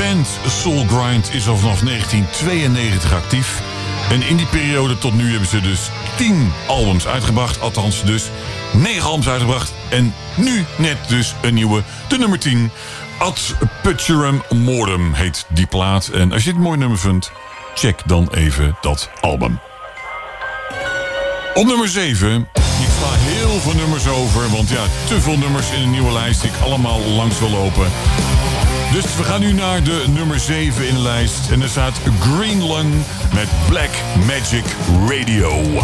band Soul Grind is al vanaf 1992 actief. En in die periode tot nu hebben ze dus 10 albums uitgebracht. Althans dus 9 albums uitgebracht. En nu net dus een nieuwe, de nummer 10. Ad Putcherum Mordum heet die plaat. En als je het een mooi nummer vindt, check dan even dat album. Op nummer 7... Ik sla heel veel nummers over, want ja, te veel nummers in een nieuwe lijst die ik allemaal langs wil lopen. Dus we gaan nu naar de nummer 7 in de lijst. En er staat Green Lung met Black Magic Radio.